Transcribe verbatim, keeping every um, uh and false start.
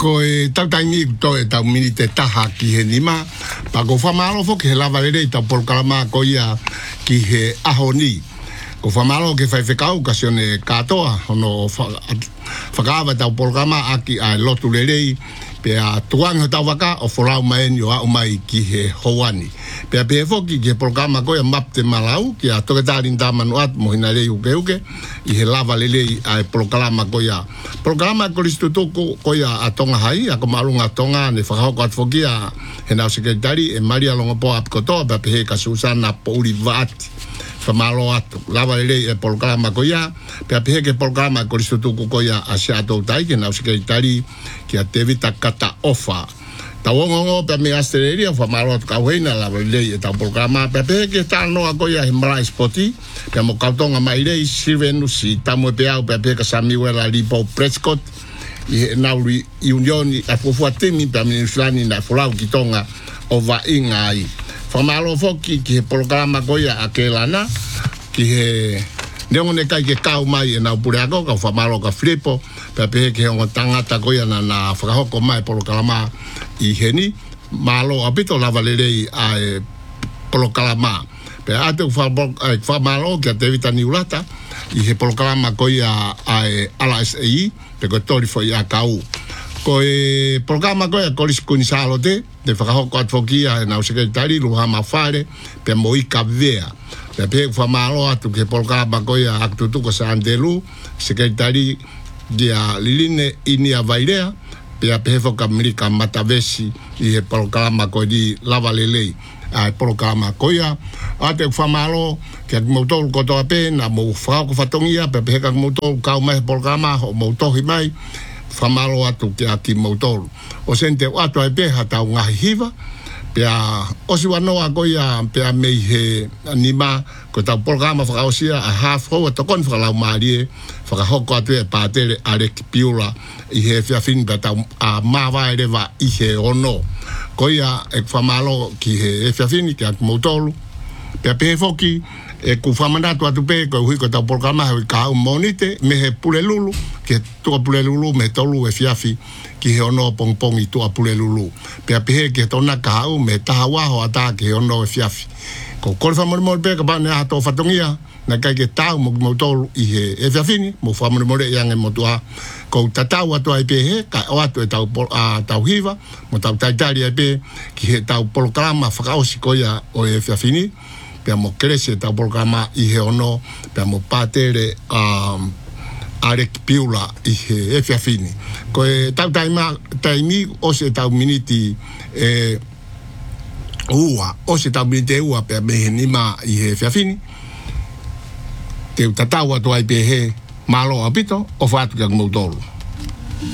ko e tau taimi to e tau minite taha ki he nima pa ko famalo fo ke lava le ta por kalama ko ia ki he ahoni ko famalo ke fai fekau ocasione katoa no fakava ta por kalama aki a lotu lelei pe a tuanga tau waka o folau mai yo a mai ki he hoani pe pe fo ki ke por kalama ko ia map te malau ki a toke tarin ta manuat mo hina le uke uke i he lava lelei a por kalama ko ia por kalama ko listuto ko ko ia atonga hai a ko malunga tonga ne fa ko atfokia he na sekretari e Maria longa po ap ko to pe he ka Susana Pauli Vati fa malo atu lava lelei e por kalama ko ia pe pe ke por kalama ko listuto ko ia a sia to tai ke na sekretari ki a tevita kata ofa ta wongo pe me astreria fa malo ka hoina lava lelei e ta por kalama pe pe ke ta no ko ia himra spoti pe mo kautonga mai lei sirvenu si tamo pe au pe pe ka Samuel Alipo Prescott i nauri i unioni a fuatimi pe ministrani na folau ki tonga o va inga ai fa malo foki ki programa ko ia akelana ki he Neo ne kai ke kau mai e na pure ako ka fa malo ka flipo pe pe ke on tangata ko ia na na frahoko mai programa i heni malo apito la valerei a programa pe ate fa fa malo ke te vita niulata i he programa ko ia a ala S I pe ko tori foi a kau ko e programa ko ia kolis kunisalo te de frahoko atfokia na sekretari lu ha mafare pe moi kabvea pe pe fa malo atu ke programa ko ia aktutu ko sandelu sekretari dia liline inia vairea pe a pe fo kamrika matavesi i he programa ko di lavalelei a programa ko ia ate fa malo ke motor ko to pe na mo fa ko fatongia pe pe ka motor ka mai programa o motor mai fa malo atu ke aki motor o sente atu ai pe hata unha hiva pe a osi wano a ko ia pe a mei he anima ko ta programa fa osia a half ho to kon fa la marie fa hoko atu e patere Alec Piula i he fia fin beta a ma va ere va i he ono ko ia e fa malo ki he e fia fin ki ak motor pe pe foki e ku fa mandato atu pe ko hui ko ta programa he ka monite me he pulelulu ke to pulelulu me tolu e fiafi ki he ono pong pong i to pulelulu pe pe ke to na ka u me ta wa ho ata ke ono e fiafi ko ko fa mo mo pe ka ba na to fatongia na kai ke ta mo mo tolu i he e fiafi mo fa mo mo yang e mo to ko tata wa to ai pe he ka o atu e ta a ta hiva mo ta ta italia pe ki he ta programa fa o si ko ya o e fiafi pe mo crece ta programa i he ono pe mo patere um Alec Piula i he e fiafini ko e tau taima taimi o se tau miniti e ua o se tau miniti ua pe me nima i he fiafini te tatau atu ai pe he malo apito o fatu ka ngotolo